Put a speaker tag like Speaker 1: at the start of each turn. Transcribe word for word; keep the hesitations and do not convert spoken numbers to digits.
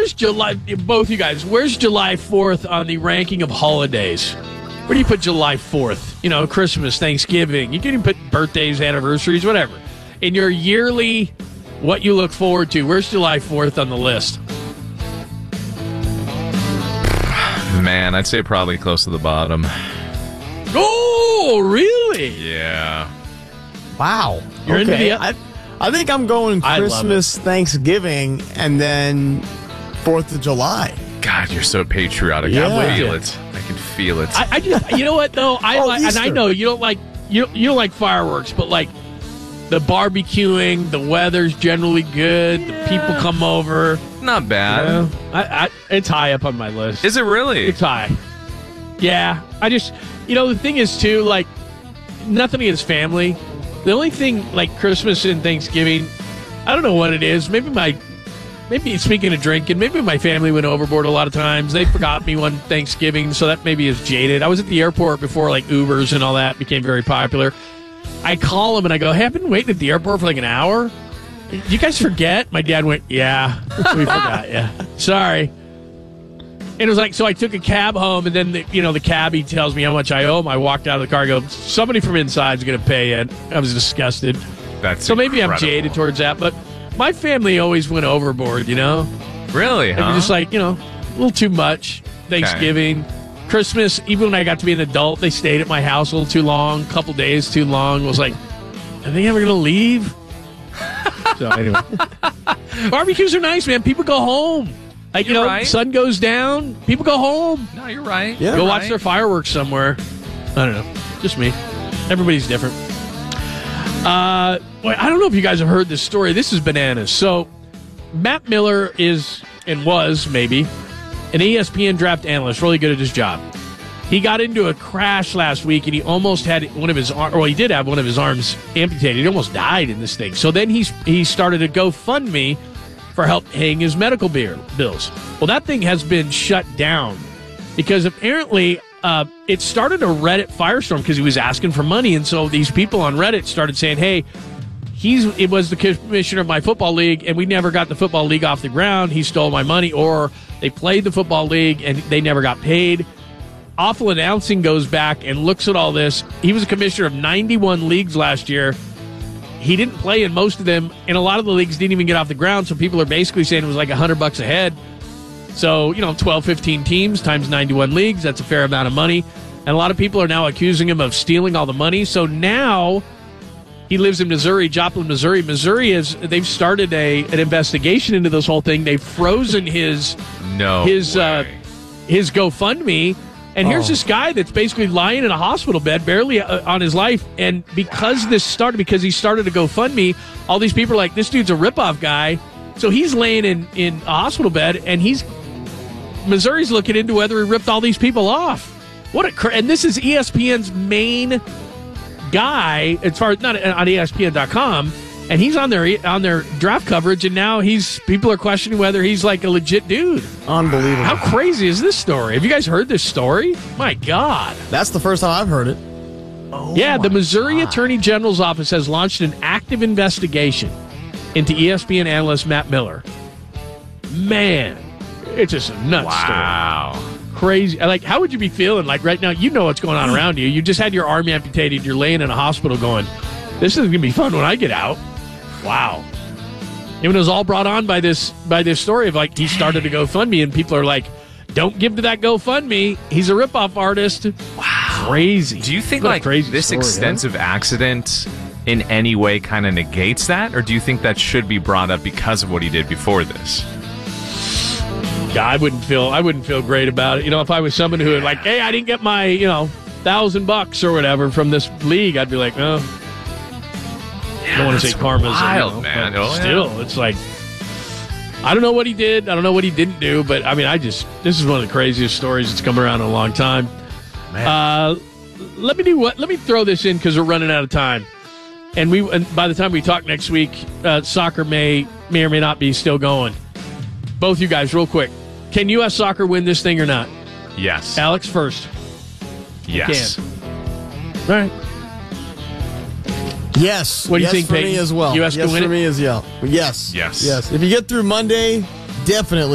Speaker 1: where's July? Both you guys, where's July fourth on the ranking of holidays? Where do you put July fourth? You know, Christmas, Thanksgiving. You can even put birthdays, anniversaries, whatever. In your yearly, what you look forward to, where's July fourth on the list?
Speaker 2: Man, I'd say probably close to the bottom.
Speaker 1: Oh, really?
Speaker 2: Yeah.
Speaker 3: Wow.
Speaker 1: You're into
Speaker 3: okay.
Speaker 1: the-
Speaker 3: I, I think I'm going
Speaker 1: I love
Speaker 3: Christmas, Thanksgiving, and then fourth of July.
Speaker 2: God, you're so patriotic.
Speaker 3: Yeah.
Speaker 2: I
Speaker 1: with
Speaker 2: feel
Speaker 1: you.
Speaker 2: it. I can feel it.
Speaker 1: I, I just, you know what though, I
Speaker 3: Oh,
Speaker 1: like, and I
Speaker 3: Easter.
Speaker 1: know you don't like you don't, you don't like fireworks, but like the barbecuing, the weather's generally good.
Speaker 2: Yeah.
Speaker 1: The people come over.
Speaker 2: Not bad.
Speaker 1: You know, I, I, it's high up on my list.
Speaker 2: Is it really?
Speaker 1: It's high. Yeah, I just, you know, the thing is too, like, nothing against family. The only thing, like Christmas and Thanksgiving, I don't know what it is. Maybe my, maybe speaking of drinking, maybe my family went overboard a lot of times. They forgot me one Thanksgiving, so that maybe is jaded. I was at the airport before, like, Ubers and all that became very popular. I call them and I go, hey, I've been waiting at the airport for like an hour. Did you guys forget? My dad went, yeah, we forgot, yeah. Sorry. And it was like, so I took a cab home, and then, the, you know, the cabbie tells me how much I owe him. I walked out of the car and go, somebody from inside is going to pay it. I was disgusted.
Speaker 2: That's
Speaker 1: So maybe
Speaker 2: incredible.
Speaker 1: I'm jaded towards that, but my family always went overboard, you know?
Speaker 2: Really,
Speaker 1: Maybe
Speaker 2: huh?
Speaker 1: just like, you know, a little too much. Thanksgiving, Christmas, even when I got to be an adult, they stayed at my house a little too long, a couple days too long. It was like, are they ever going to leave? So anyway. Barbecues are nice, man. People go home. Like, you
Speaker 2: You're
Speaker 1: know,
Speaker 2: right.
Speaker 1: sun goes down, people go home.
Speaker 2: No, you're right.
Speaker 3: Yeah.
Speaker 1: Go
Speaker 2: You're
Speaker 1: watch
Speaker 2: right.
Speaker 1: their fireworks somewhere. I don't know. Just me. Everybody's different. Uh, well, I don't know if you guys have heard this story. This is bananas. So, Matt Miller is, and was, maybe, an E S P N draft analyst, really good at his job. He got into a crash last week, and he almost had one of his arms, well, he did have one of his arms amputated. He almost died in this thing. So then he's, he started a GoFundMe for help paying his medical beer, bills. Well, that thing has been shut down because apparently uh, it started a Reddit firestorm because he was asking for money. And so these people on Reddit started saying, hey, he's it was the commissioner of my football league, and we never got the football league off the ground. He stole my money, or they played the football league and they never got paid. Awful Announcing goes back and looks at all this. He was a commissioner of ninety-one leagues last year. He didn't play in most of them, and a lot of the leagues didn't even get off the ground, so people are basically saying it was like one hundred bucks a head. So, you know, twelve, fifteen teams times ninety-one leagues, that's a fair amount of money. And a lot of people are now accusing him of stealing all the money. So now he lives in Missouri, Joplin, Missouri. Missouri is, they've started a an investigation into this whole thing. They've frozen his
Speaker 2: No
Speaker 1: his uh,
Speaker 2: way.
Speaker 1: his GoFundMe. And here's
Speaker 3: Oh.
Speaker 1: this guy that's basically lying in a hospital bed, barely uh, on his life. And because this started, because he started a GoFundMe, all these people are like, this dude's a ripoff guy. So he's laying in, in a hospital bed, and he's Missouri's looking into whether he ripped all these people off. What a cra- and this is E S P N's main guy, as far as not on E S P N dot com, and he's on their on their draft coverage, and now he's people are questioning whether he's like a legit dude.
Speaker 3: Unbelievable.
Speaker 1: How crazy is this story? Have you guys heard this story? My God.
Speaker 3: That's the first time I've heard it.
Speaker 1: Yeah, the Missouri Attorney General's office has launched an active investigation into E S P N analyst Matt Miller. Man, it's just a nuts
Speaker 2: Wow.
Speaker 1: story. Crazy. Like, how would you be feeling? Like, right now, you know what's going on around you. You just had your arm amputated. You're laying in a hospital going, this is going to be fun when I get out. Wow. It was all brought on by this by this story of, like, he started a GoFundMe, and people are like, don't give to that GoFundMe. He's a ripoff artist. Wow. Crazy.
Speaker 2: Do you think
Speaker 1: What a
Speaker 2: like
Speaker 1: crazy
Speaker 2: this
Speaker 1: story, huh?
Speaker 2: extensive accident in any way kind of negates that, or do you think that should be brought up because of what he did before this?
Speaker 1: Yeah, I wouldn't feel I wouldn't feel great about it. You know, if I was someone who had like, hey, I didn't get my, you know, thousand bucks or whatever from this league, I'd be like, oh, I don't want to say karma's
Speaker 2: wild,
Speaker 1: you know,
Speaker 2: man.
Speaker 1: but
Speaker 2: Oh, yeah.
Speaker 1: still, it's like, I don't know what he did. I don't know what he didn't do, but I mean, I just this is one of the craziest stories that's come around in a long time.
Speaker 2: Man.
Speaker 1: Uh, let me do what? Let me throw this in because we're running out of time. And we, and by the time we talk next week, uh, soccer may may or may not be still going. Both you guys, real quick, can U S Soccer win this thing or not?
Speaker 2: Yes.
Speaker 1: Alex first.
Speaker 2: Yes.
Speaker 1: All right.
Speaker 3: Yes.
Speaker 1: What do you
Speaker 3: yes
Speaker 1: think,
Speaker 3: for
Speaker 1: Peyton?
Speaker 3: me as well.
Speaker 1: U S
Speaker 3: yes
Speaker 1: can win
Speaker 3: for
Speaker 1: it?
Speaker 3: me as well. Yes.
Speaker 2: Yes.
Speaker 3: Yes. If you get through Monday, definitely.